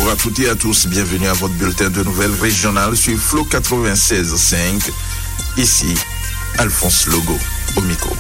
Bonjour à toutes et à tous, bienvenue à votre bulletin de nouvelles régionales sur Flow 96.5. Ici, Alphonse Logo au micro.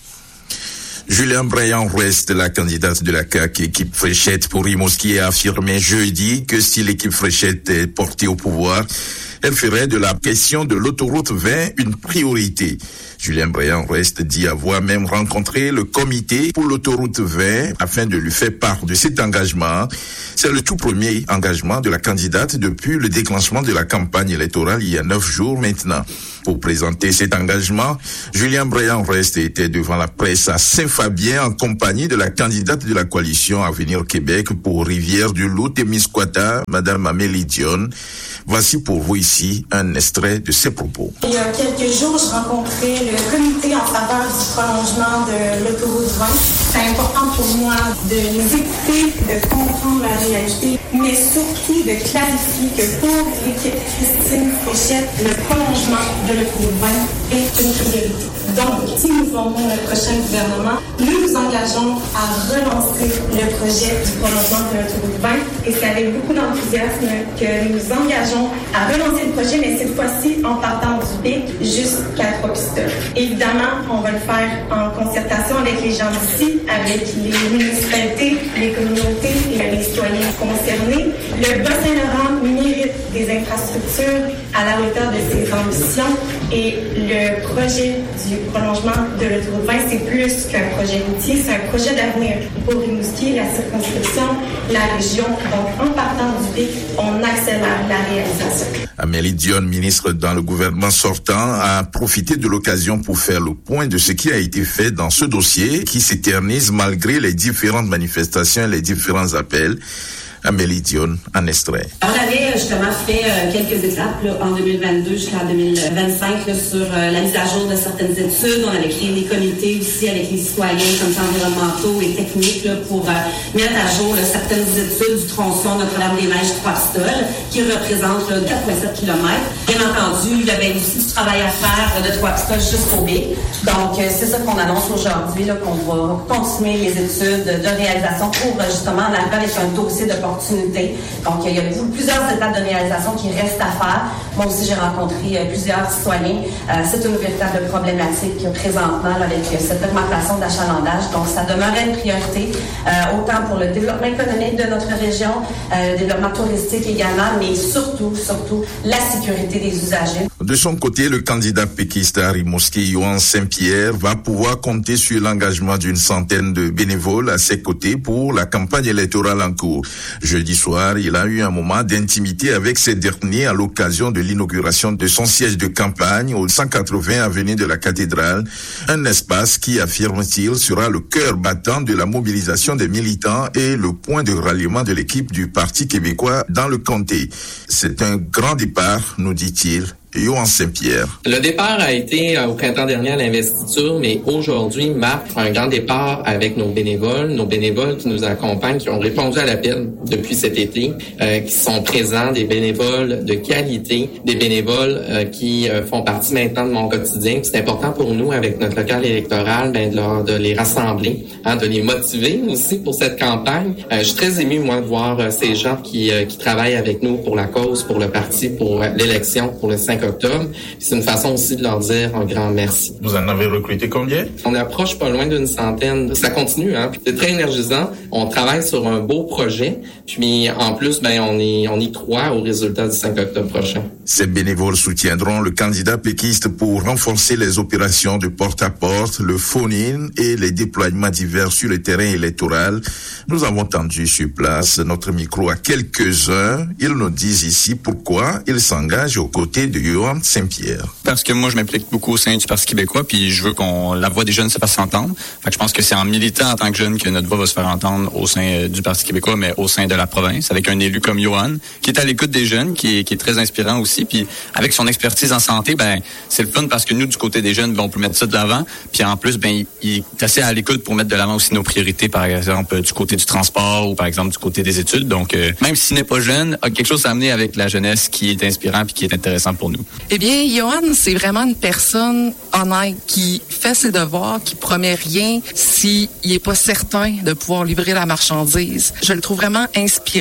Julien Braillant-Ouest, la candidate de la CAQ équipe Fréchette pour Rimouski, a affirmé jeudi que si l'équipe Fréchette est portée au pouvoir, elle ferait de la question de l'autoroute 20 une priorité. Julien Braillant-Ouest dit avoir même rencontré le comité pour l'autoroute 20 afin de lui faire part de cet engagement. C'est le tout premier engagement de la candidate depuis le déclenchement de la campagne électorale il y a 9 jours maintenant. Pour présenter cet engagement, Julien Braillant-Ouest était devant la presse à Saint-Fabien en compagnie de la candidate de la coalition Avenir Québec pour Rivière-du-Loup-Témiscouata, Madame Amélie Dion. Voici pour vous ici un extrait de ses propos. Il y a quelques jours, je rencontrais le comité en faveur du prolongement de l'autoroute 20. C'est important pour moi de les écouter, de comprendre la réalité, mais surtout de clarifier que pour l'équipe Christine Fréchette, le prolongement de l'autoroute 20 est une priorité. Donc, si nous formons le prochain gouvernement, nous nous engageons à relancer le projet du prolongement de l'autoroute 20 et c'est avec beaucoup d'enthousiasme que nous nous engageons à relancer le projet, mais cette fois-ci en partant du BIC jusqu'à Trois-Pistoles. Évidemment, on va le faire en concertation avec les gens d'ici, avec les municipalités, les communautés et les citoyens concernés. Le Bas-Saint-Laurent mérite des infrastructures à la hauteur de ses ambitions et le projet du prolongement de l'autoroute 20, c'est plus qu'un projet routier, c'est un projet d'avenir pour Rimouski, la circonscription, la région. Donc, en partant du BIC, on accélère la réalisation. Amélie Dion, ministre dans le gouvernement sortant, a profité de l'occasion pour faire le point de ce qui a été fait dans ce dossier qui s'éternise malgré les différentes manifestations et les différents appels. Amélie Dion, en extrait. On avait justement fait quelques étapes là, en 2022 jusqu'en 2025 là, sur la mise à jour de certaines études. On avait créé des comités aussi avec les citoyens, comités environnementaux et techniques là, pour mettre à jour là, certaines études du tronçon Notre-Dame-des-Neiges Trois-Pistoles qui représente là, 4,7 km. Bien entendu, il y avait aussi du travail à faire de Trois-Pistoles jusqu'au BIC. Donc, c'est ça qu'on annonce aujourd'hui, là, qu'on va continuer les études de réalisation pour justement en arriver avec un dossier de opportunité. Donc, il y a plusieurs étapes de réalisation qui restent à faire. Moi aussi, j'ai rencontré plusieurs citoyens. C'est une véritable problématique présentement là, avec cette augmentation d'achalandage. Donc, ça demeurait une priorité, autant pour le développement économique de notre région, le développement touristique également, mais surtout, la sécurité des usagers. De son côté, le candidat péquiste à Rimouski, Yohan Saint-Pierre, va pouvoir compter sur l'engagement d'une centaine de bénévoles à ses côtés pour la campagne électorale en cours. Jeudi soir, il a eu un moment d'intimité avec ces derniers à l'occasion de l'inauguration de son siège de campagne au 180 avenue de la Cathédrale, un espace qui, affirme-t-il, sera le cœur battant de la mobilisation des militants et le point de ralliement de l'équipe du Parti québécois dans le comté. C'est un grand départ, nous dit-il. Yohan Saint-Pierre. Le départ a été au printemps dernier à l'investiture, mais aujourd'hui marque un grand départ avec nos bénévoles qui nous accompagnent, qui ont répondu à l'appel depuis cet été, qui sont présents, des bénévoles de qualité, des bénévoles qui font partie maintenant de mon quotidien. C'est important pour nous, avec notre local électoral, de les rassembler, de les motiver aussi pour cette campagne. Je suis très ému, moi, de voir ces gens qui travaillent avec nous pour la cause, pour le parti, pour l'élection, pour le 5 octobre. C'est une façon aussi de leur dire un grand merci. Vous en avez recruté combien? On approche pas loin d'une centaine. Ça continue, hein. C'est très énergisant. On travaille sur un beau projet. Puis, en plus, on y croit au résultat du 5 octobre prochain. Ces bénévoles soutiendront le candidat péquiste pour renforcer les opérations de porte-à-porte, le phone-in et les déploiements divers sur le terrain électoral. Nous avons tendu sur place notre micro à quelques-uns. Ils nous disent ici pourquoi ils s'engagent aux côtés de Yohan Saint-Pierre. Parce que moi, je m'implique beaucoup au sein du Parti québécois, puis je veux la voix des jeunes se fasse entendre. Fait que je pense que c'est en militant en tant que jeune que notre voix va se faire entendre au sein du Parti québécois, mais au sein de la province, avec un élu comme Yohan, qui est à l'écoute des jeunes, qui est très inspirant aussi, puis avec son expertise en santé, c'est le fun parce que nous, du côté des jeunes, on peut mettre ça de l'avant, puis en plus, il est assez à l'écoute pour mettre de l'avant aussi nos priorités, par exemple, du côté du transport ou par exemple du côté des études. Donc, même s'il n'est pas jeune, a quelque chose à amener avec la jeunesse qui est inspirant puis qui est intéressant pour nous. Eh bien, Yohan, c'est vraiment une personne honnête qui fait ses devoirs, qui promet rien s'il n'est pas certain de pouvoir livrer la marchandise. Je le trouve vraiment inspirant.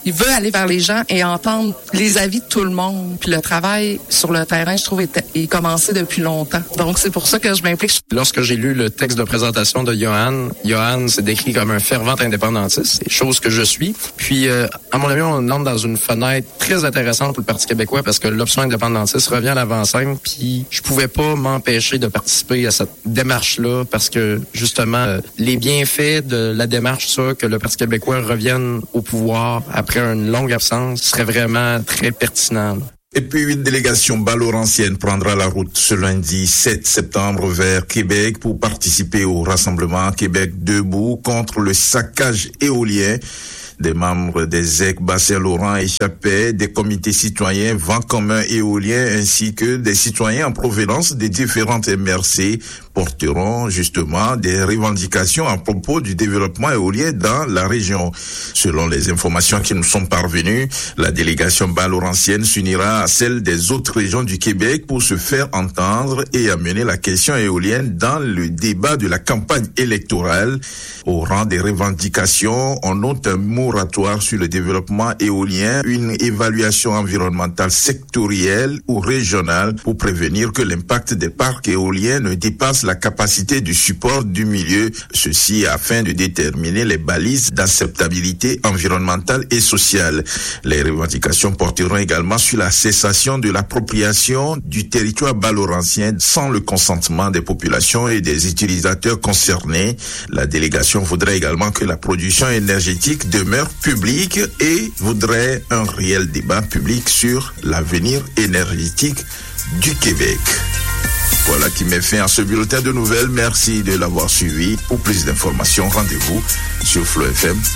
il veut aller vers les gens et entendre les avis de tout le monde. Puis le travail sur le terrain, je trouve, est commencé depuis longtemps. Donc, c'est pour ça que je m'implique. Lorsque j'ai lu le texte de présentation de Johan s'est décrit comme un fervent indépendantiste, chose que je suis. Puis, à mon avis, on entre dans une fenêtre très intéressante pour le Parti québécois parce que l'option indépendantiste revient à l'avant-scène. Puis, je pouvais pas m'empêcher de participer à cette démarche-là parce que, justement, les bienfaits de la démarche, ça, que le Parti québécois revienne au pouvoir après une longue absence, serait vraiment très pertinent. Et puis une délégation bas-laurentienne prendra la route ce lundi 7 septembre vers Québec pour participer au rassemblement Québec debout contre le saccage éolien. Des membres des ZEC Bas-Saint-Laurent et Chapais, des comités citoyens Vent commun éolien ainsi que des citoyens en provenance des différentes MRC porteront justement des revendications à propos du développement éolien dans la région. Selon les informations qui nous sont parvenues, la délégation bas-laurentienne s'unira à celle des autres régions du Québec pour se faire entendre et amener la question éolienne dans le débat de la campagne électorale. Au rang des revendications, on note un moratoire sur le développement éolien, une évaluation environnementale sectorielle ou régionale pour prévenir que l'impact des parcs éoliens ne dépasse la capacité du support du milieu, ceci afin de déterminer les balises d'acceptabilité environnementale et sociale. Les revendications porteront également sur la cessation de l'appropriation du territoire bas-laurentien sans le consentement des populations et des utilisateurs concernés. La délégation voudrait également que la production énergétique demeure publique et voudrait un réel débat public sur l'avenir énergétique du Québec. Voilà qui met fin à ce bulletin de nouvelles. Merci de l'avoir suivi. Pour plus d'informations, rendez-vous sur Flow FM.